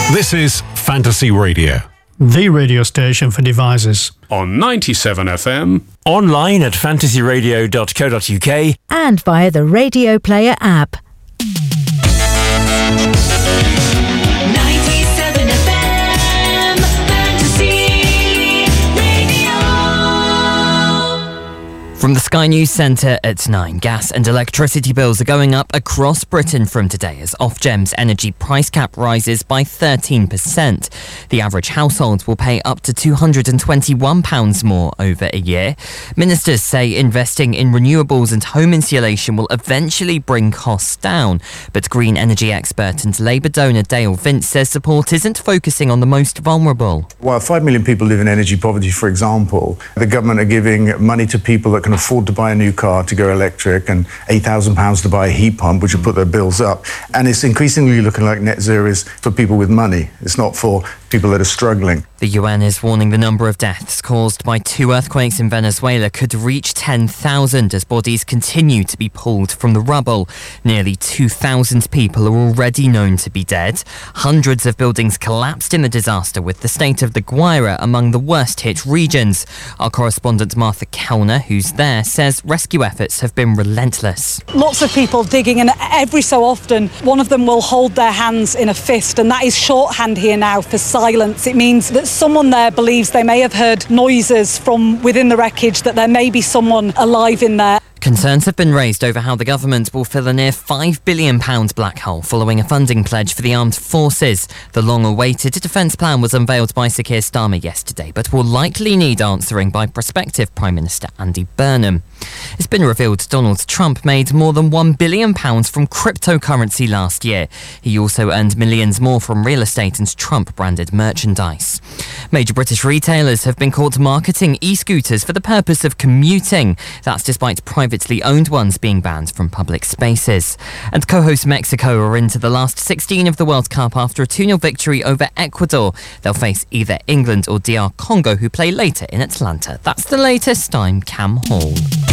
This is Fantasy Radio, the radio station for devices. On 97 FM. Online at fantasyradio.co.uk. And via the Radio Player app. 97 FM Fantasy Radio. From the Sky News Centre at 9, gas and electricity bills are going up across Britain from today as Ofgem's energy price cap rises by 13%. The average household will pay up to £221 more over a year. Ministers say investing in renewables and home insulation will eventually bring costs down. But green energy expert and Labour donor Dale Vince says support isn't focusing on the most vulnerable. While 5 million people live in energy poverty, for example, the government are giving money to people that can afford to buy a new car to go electric and £8,000 to buy a heat pump, which will put their bills up. And it's increasingly looking like net zero is for people with money. It's not for people that are struggling. The UN is warning the number of deaths caused by 2 earthquakes in Venezuela could reach 10,000 as bodies continue to be pulled from the rubble. Nearly 2,000 people are already known to be dead. Hundreds of buildings collapsed in the disaster, with the state of La Guaira among the worst hit regions. Our correspondent Martha Kellner, who's there, says rescue efforts have been relentless. Lots of people digging, and every so often one of them will hold their hands in a fist, and that is shorthand here now for silence. It means that someone there believes they may have heard noises from within the wreckage, that there may be someone alive in there. Concerns have been raised over how the government will fill a near £5 billion black hole following a funding pledge for the armed forces. The long-awaited defence plan was unveiled by Sir Keir Starmer yesterday, but will likely need answering by prospective Prime Minister Andy Burnham. It's been revealed Donald Trump made more than £1 billion from cryptocurrency last year. He also earned millions more from real estate and Trump-branded merchandise. Major British retailers have been caught marketing e-scooters for the purpose of commuting. That's despite privately owned ones being banned from public spaces. And co-host Mexico are into the last 16 of the World Cup after a 2-0 victory over Ecuador. They'll face either England or DR Congo, who play later in Atlanta. That's the latest. I'm Cam Hall.